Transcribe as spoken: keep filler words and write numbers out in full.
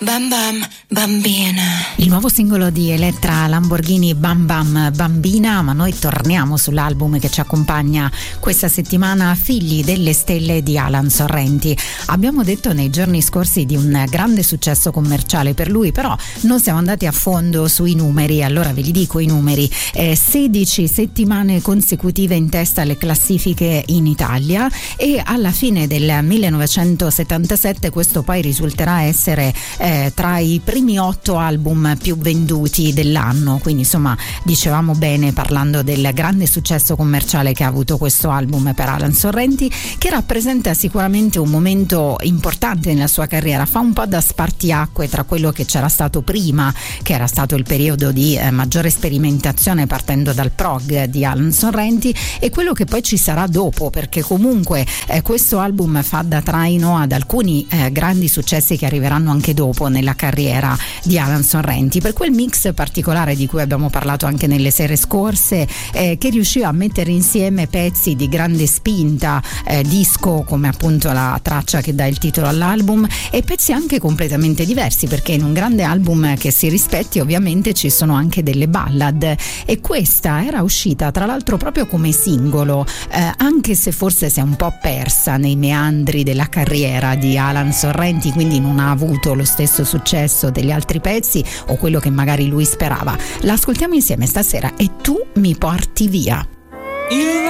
Bam Bam Bambina. Il nuovo singolo di Elettra Lamborghini, Bam Bam Bambina, ma noi torniamo sull'album che ci accompagna questa settimana, Figli delle stelle di Alan Sorrenti. Abbiamo detto nei giorni scorsi di un grande successo commerciale per lui, però non siamo andati a fondo sui numeri, allora ve li dico i numeri. Eh, sedici settimane consecutive in testa alle classifiche in Italia e alla fine del millenovecentosettantasette questo poi risulterà essere eh, tra i primi otto album più venduti dell'anno, quindi insomma dicevamo bene parlando del grande successo commerciale che ha avuto questo album per Alan Sorrenti, che rappresenta sicuramente un momento importante nella sua carriera, fa un po' da spartiacque tra quello che c'era stato prima, che era stato il periodo di eh, maggiore sperimentazione partendo dal prog di Alan Sorrenti, e quello che poi ci sarà dopo, perché comunque eh, questo album fa da traino ad alcuni eh, grandi successi che arriveranno anche dopo nella carriera di Alan Sorrenti, per quel mix particolare di cui abbiamo parlato anche nelle sere scorse, eh, che riusciva a mettere insieme pezzi di grande spinta, eh, disco come appunto la traccia che dà il titolo all'album, e pezzi anche completamente diversi, perché in un grande album che si rispetti ovviamente ci sono anche delle ballad, e questa era uscita tra l'altro proprio come singolo, eh, anche se forse si è un po' persa nei meandri della carriera di Alan Sorrenti, quindi non ha avuto lo stesso successo degli altri pezzi o quello che magari lui sperava. L'ascoltiamo insieme stasera, E tu mi porti via.